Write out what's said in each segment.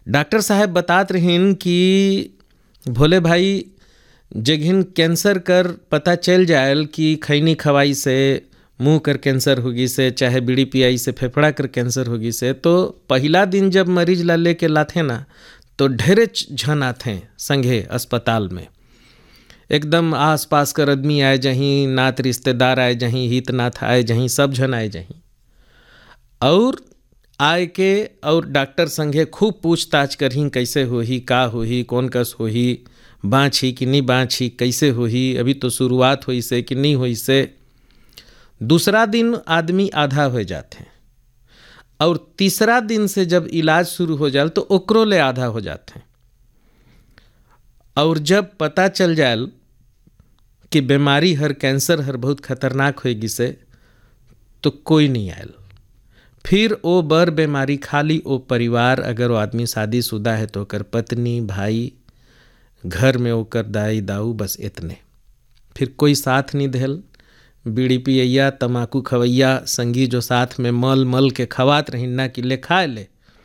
Doctor साहब बतात रहीन कि भोले भाई जगहिन कैंसर कर पता चल जायल कि खैनी खवाई से मुंह कर कैंसर होगी से, चाहे बीड़ी पियाई से फेफड़ा कर कैंसर होगी से, तो पहला दिन जब मरीज ला लेके लाथे ना तो ढेरे झन आथे संघे अस्पताल में। एकदम आस पास कर आदमी आए जहीं, नात रिश्तेदार आए जहीं, हित नाथ आए जहीं, सब झन आए जहीं। और आए के और डॉक्टर संगे खूब पूछताछ करही कैसे होही, का होही, कौन कस होही, बाँची कि नहीं बाँची, कैसे होही, अभी तो शुरुआत होई से कि नहीं होई से। दूसरा दिन आदमी आधा हो जाते और तीसरा दिन से जब इलाज शुरू हो जाए तो ओकरो ले आधा हो जाते। और जब पता चल जाए कि बीमारी हर कैंसर हर बहुत खतरनाक होगी से, तो कोई नहीं आयल। फिर ओ बर बीमारी खाली ओ परिवार, अगर वो आदमी शादीशुदा है तो ओकर पत्नी, भाई, घर में ओकर दाई दाऊ, बस इतने। फिर कोई साथ नहीं देल। बीड़ी पियैया, तम्बाकू खवैया संगी जो साथ में मल मल के खवात रही ना कि ले खाए ले,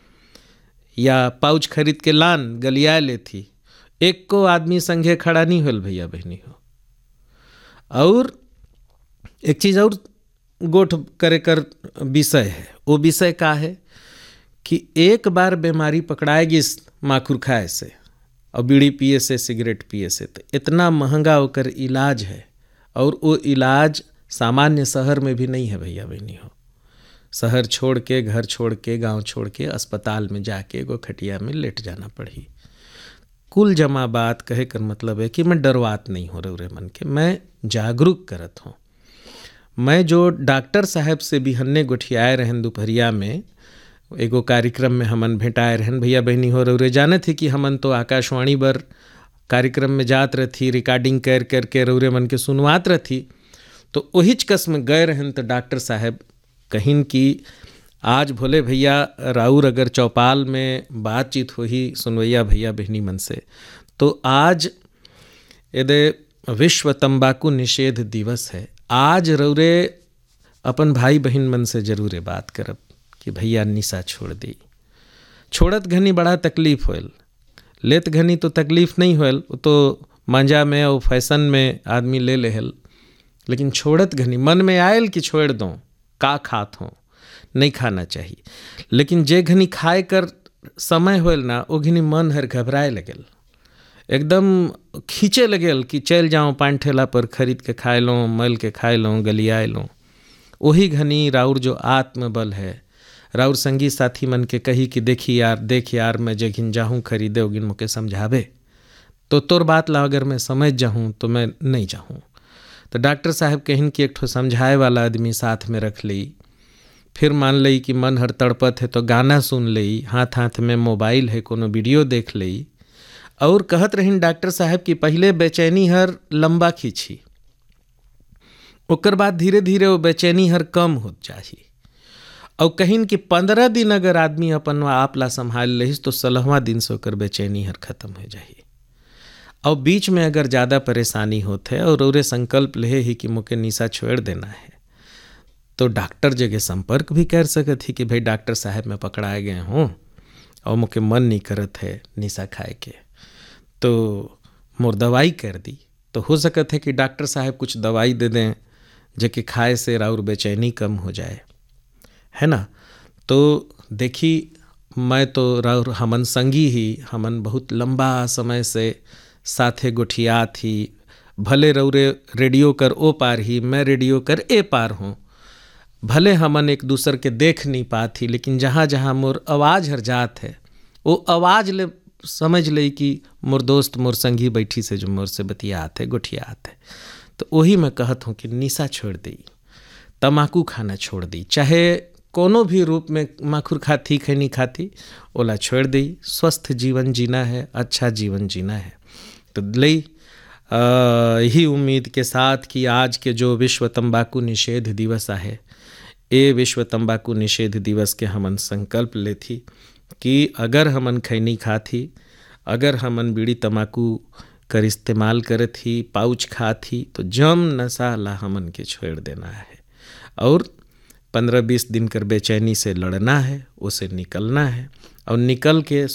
या पाउच खरीद के लान गलिया ले थी, एक को आदमी संगे खड़ा नहीं होल भैया बहनी हो। और एक चीज़ और गोठ करे कर विषय है। वो विषय का है कि एक बार बीमारी पकड़ाएगी माखुर खाए से और बीड़ी पिए से, सिगरेट पिए से, तो इतना महंगा होकर इलाज है। और वो इलाज सामान्य शहर में भी नहीं है भैया बहनी हो। शहर छोड़ के, घर छोड़ के, गांव छोड़ के अस्पताल में जाके एगो खटिया में लेट जाना पड़ी। कुल जमा बात कहे कर मतलब है कि मैं डरवात नहीं हो रहे मन के, मैं जागरूक करत हूँ। मैं जो डॉक्टर साहब से भी हन्ने गोठियाए रहन दोपहरिया में एगो कार्यक्रम में हमन भेंटाए रहन भैया बहनी हो रहे जाने थे कि हमन तो आकाशवाणी बर कार्यक्रम में जात रही, रिकॉर्डिंग कर करके रौरे मन के सुनवात रही। तो वहीच कस में गए रहन तो डॉक्टर साहब कहिन कि आज भोले भैया राउर अगर चौपाल में बातचीत हो ही सुनवैया भैया बहनी मन से, तो आज यदि विश्व तंबाकू निषेध दिवस है, आज रौरे अपन भाई बहन मन से जरूर बात करब कि भैया निशा छोड़ दी। छोड़त घनी बड़ा तकलीफ होल, लेत घनी तो तकलीफ नहीं होल, वो तो मांझा में और फैशन में आदमी ले लेहल। लेकिन छोड़त घनी मन में आयल कि छोड़ दो, का खात हो, नहीं खाना चाहिए। लेकिन जे घनी खाए कर समय होल ना, वो घनी मन हर घबराए लगल, एकदम खींचे लगल कि चल जाऊँ पान ठेला पर खरीद के खाए लो, मल के खाए लो, गलियाए लो। वही घनी राउर जो आत्मबल है, राउर संगी साथी मन के कही कि देखी यार, देख यार, मैं जगिन जाहूँ खरीदे, उगिन मुके समझावे, तो तोर बात ला अगर मैं समझ जाऊँ तो मैं नहीं जाऊँ। तो डॉक्टर साहब कहिन कि एक ठो समझाए वाला आदमी साथ में रख ली। फिर मान लई कि मन हर तड़पत है तो गाना सुन लई, हाथ हाथ में मोबाइल है कोनो वीडियो देख लई। और कहत रहीन डॉक्टर साहब कि पहले बेचैनी हर लंबा खींची, ओकर बाद धीरे धीरे वो बेचैनी हर कम हो जाही। और कहिन कि 15 दिन अगर आदमी अपन आप ला संभाल लहिस तो 16वां दिन से ओकर बेचैनी हर खत्म हो जाही। और बीच में अगर ज़्यादा परेशानी होते और उरे संकल्प ले ही कि मुके निशा छोड़ देना है, तो डॉक्टर जगह संपर्क भी कर सकत ही कि भाई डॉक्टर साहब मैं पकड़ाए गए हूँ और मुके मन नहीं करत है निशा खाए के, तो मोर दवाई कर दी। तो हो सकत है कि डॉक्टर साहब कुछ दवाई दे दें जेके खाए से राउर बेचैनी कम हो जाए, है ना। तो देखी, मैं तो राउर हमन संगी ही, हमन बहुत लंबा समय से साथे गोठिया थी। भले रौरे रेडियो कर ओ पार ही, मैं रेडियो कर ए पार हूँ। भले हमन एक दूसर के देख नहीं पाती, लेकिन जहाँ जहाँ मोर आवाज़ हर जात है, वो आवाज़ ले समझ ले कि मोर दोस्त, मोर संगी बैठी से जो मोर से बतियात है, गोठियात है। तो वही मैं कहत हूँ कि निशा छोड़ दी, तम्बाकू खाना छोड़ दी, चाहे कोनो भी रूप में माखुर खाती खैनी खाती, ओला छोड़ दी। स्वस्थ जीवन जीना है, अच्छा जीवन जीना है। तो लई यही उम्मीद के साथ कि आज के जो विश्व तंबाकू निषेध दिवस है, ये विश्व तंबाकू निषेध दिवस के हमन संकल्प ले थी कि अगर हमन खैनी खाती, अगर हमन बीड़ी तम्बाकू कर इस्तेमाल करत ही, पाउच खाती, तो जम नशा ला हमन के छोड़ देना है और 15-20 दिन कर बेचैनी से लड़ना है, उसे निकलना है और निकल के